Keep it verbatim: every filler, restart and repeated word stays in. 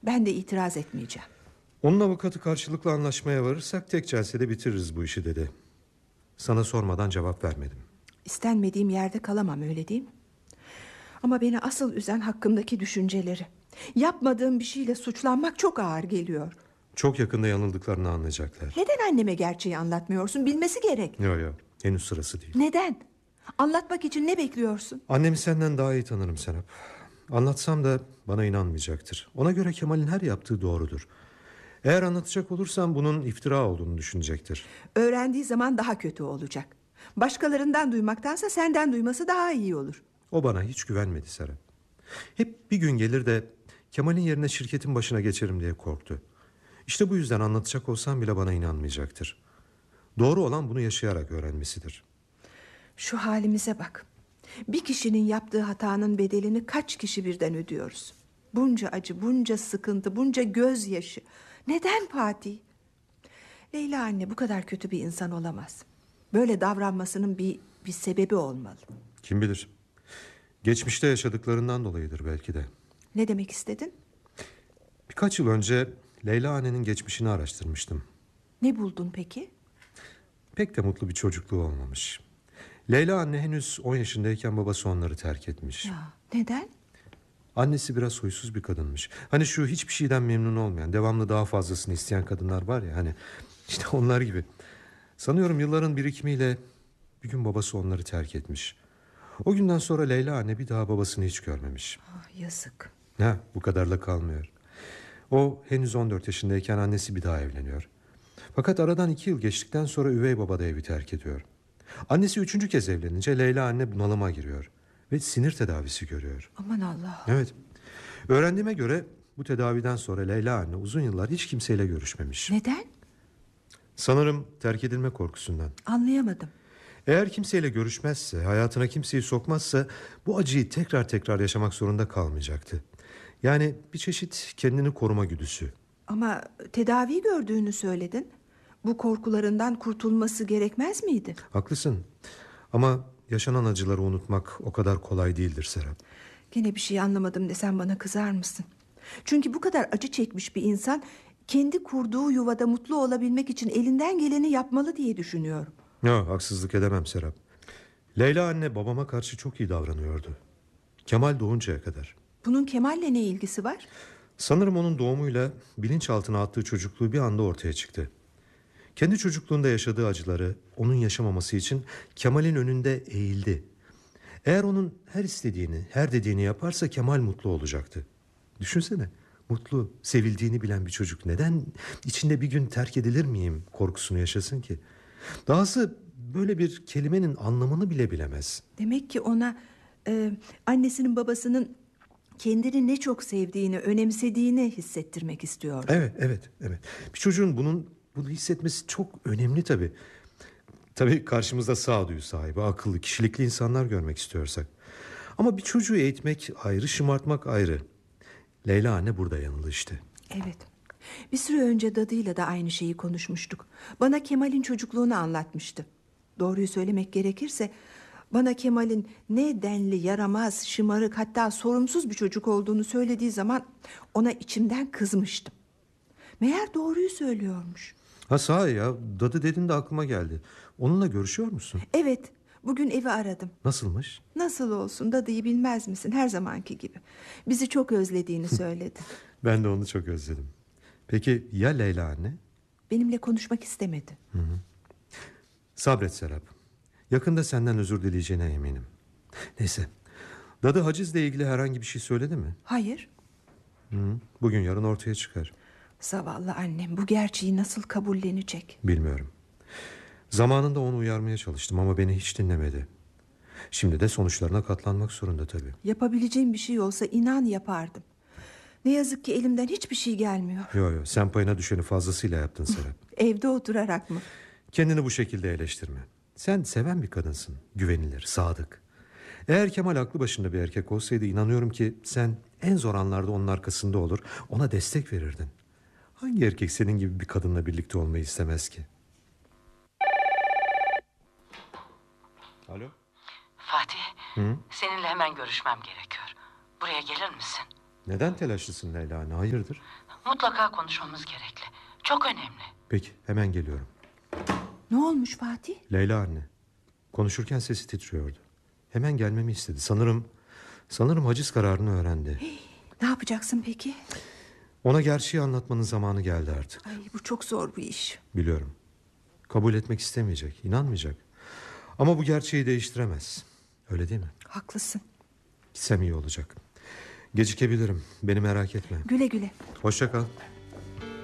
Ben de itiraz etmeyeceğim. Onun avukatı karşılıklı anlaşmaya varırsak tek celsede bitiririz bu işi dedi. Sana sormadan cevap vermedim. İstenmediğim yerde kalamam, öyle değil mi? Ama beni asıl üzen hakkımdaki düşünceleri. Yapmadığım bir şeyle suçlanmak çok ağır geliyor. Çok yakında yanıldıklarını anlayacaklar. Neden anneme gerçeği anlatmıyorsun? Bilmesi gerek. Yok yok, henüz sırası değil. Neden? Anlatmak için ne bekliyorsun? Annemi senden daha iyi tanırım Serap. Anlatsam da bana inanmayacaktır. Ona göre Kemal'in her yaptığı doğrudur. Eğer anlatacak olursam bunun iftira olduğunu düşünecektir. Öğrendiği zaman daha kötü olacak. Başkalarından duymaktansa senden duyması daha iyi olur. O bana hiç güvenmedi Serap. Hep bir gün gelir de Kemal'in yerine şirketin başına geçerim diye korktu. İşte bu yüzden anlatacak olsam bile bana inanmayacaktır. Doğru olan bunu yaşayarak öğrenmesidir. Şu halimize bak. Bir kişinin yaptığı hatanın bedelini kaç kişi birden ödüyoruz? Bunca acı, bunca sıkıntı, bunca gözyaşı. Neden Fatih? Leyla anne bu kadar kötü bir insan olamaz. Böyle davranmasının bir, bir sebebi olmalı. Kim bilir? Geçmişte yaşadıklarından dolayıdır belki de. Ne demek istedin? Birkaç yıl önce Leyla annenin geçmişini araştırmıştım. Ne buldun peki? Pek de mutlu bir çocukluğu olmamış. Leyla anne henüz on yaşındayken babası onları terk etmiş. Ya, neden? Annesi biraz huysuz bir kadınmış. Hani şu hiçbir şeyden memnun olmayan, devamlı daha fazlasını isteyen kadınlar var ya, hani işte onlar gibi. Sanıyorum yılların birikimiyle bir gün babası onları terk etmiş. O günden sonra Leyla anne bir daha babasını hiç görmemiş. Ah, yazık. Ha, bu kadarla kalmıyor. O henüz on dört yaşındayken annesi bir daha evleniyor. Fakat aradan iki yıl geçtikten sonra üvey baba da evi terk ediyor. Annesi üçüncü kez evlenince Leyla anne bunalıma giriyor ve sinir tedavisi görüyor. Aman Allah. Evet. Öğrendiğime göre bu tedaviden sonra Leyla anne uzun yıllar hiç kimseyle görüşmemiş. Neden? Sanırım terk edilme korkusundan. Anlayamadım. Eğer kimseyle görüşmezse, hayatına kimseyi sokmazsa bu acıyı tekrar tekrar yaşamak zorunda kalmayacaktı. Yani bir çeşit kendini koruma güdüsü. Ama tedavi gördüğünü söyledin. Bu korkularından kurtulması gerekmez miydi? Haklısın. Ama yaşanan acıları unutmak o kadar kolay değildir Serap. Gene bir şey anlamadım desem bana kızar mısın? Çünkü bu kadar acı çekmiş bir insan kendi kurduğu yuvada mutlu olabilmek için elinden geleni yapmalı diye düşünüyorum. Ya, haksızlık edemem Serap. Leyla anne babama karşı çok iyi davranıyordu. Kemal doğuncaya kadar. Bunun Kemal'le ne ilgisi var? Sanırım onun doğumuyla bilinçaltına attığı çocukluğu bir anda ortaya çıktı. Kendi çocukluğunda yaşadığı acıları onun yaşamaması için Kemal'in önünde eğildi. Eğer onun her istediğini, her dediğini yaparsa Kemal mutlu olacaktı. Düşünsene, mutlu, sevildiğini bilen bir çocuk neden içinde bir gün terk edilir miyim korkusunu yaşasın ki? Dahası böyle bir kelimenin anlamını bile bilemez. Demek ki ona e, annesinin babasının kendini ne çok sevdiğini, önemsediğini hissettirmek istiyor. Evet, evet, evet. Bir çocuğun bunun bunu hissetmesi çok önemli tabii. Tabii karşımızda sağduyu sahibi, akıllı, kişilikli insanlar görmek istiyorsak. Ama bir çocuğu eğitmek ayrı, şımartmak ayrı. Leyla anne burada yanıldı işte. Evet. Bir süre önce dadıyla da aynı şeyi konuşmuştuk. Bana Kemal'in çocukluğunu anlatmıştı. Doğruyu söylemek gerekirse bana Kemal'in ne denli, yaramaz, şımarık, hatta sorumsuz bir çocuk olduğunu söylediği zaman ona içimden kızmıştım. Meğer doğruyu söylüyormuş. Ha, sahi ya, dadı dedin de aklıma geldi. Onunla görüşüyor musun? Evet, bugün evi aradım. Nasılmış? Nasıl olsun, dadıyı bilmez misin, her zamanki gibi. Bizi çok özlediğini söyledi. Ben de onu çok özledim. Peki ya Leyla anne? Benimle konuşmak istemedi. Hı hı. Sabret Serap. Yakında senden özür dileyeceğine eminim. Neyse. Dadı hacizle ilgili herhangi bir şey söyledi mi? Hayır. Hı, bugün yarın ortaya çıkar. Zavallı annem bu gerçeği nasıl kabullenecek? Bilmiyorum. Zamanında onu uyarmaya çalıştım ama beni hiç dinlemedi. Şimdi de sonuçlarına katlanmak zorunda tabii. Yapabileceğim bir şey olsa inan yapardım. Ne yazık ki elimden hiçbir şey gelmiyor. Yo yo, sen payına düşeni fazlasıyla yaptın Serap. Evde oturarak mı? Kendini bu şekilde eleştirme. Sen seven bir kadınsın. Güvenilir, sadık. Eğer Kemal aklı başında bir erkek olsaydı inanıyorum ki sen en zor anlarda onun arkasında olur, ona destek verirdin. Hangi erkek senin gibi bir kadınla birlikte olmayı istemez ki? Alo? Fatih, Hı? seninle hemen görüşmem gerekiyor. Buraya gelir misin? Neden telaşlısın Leyla anne? Hayırdır? Mutlaka konuşmamız gerekli. Çok önemli. Peki, hemen geliyorum. Ne olmuş Fatih? Leyla anne. Konuşurken sesi titriyordu. Hemen gelmemi istedi. Sanırım sanırım haciz kararını öğrendi. Ne yapacaksın peki? Ona gerçeği anlatmanın zamanı geldi artık. Ay, bu çok zor bir iş. Biliyorum. Kabul etmek istemeyecek, inanmayacak. Ama bu gerçeği değiştiremez. Öyle değil mi? Haklısın. Gitsem iyi olacak. Gecikebilirim. Beni merak etme. Güle güle. Hoşça kal.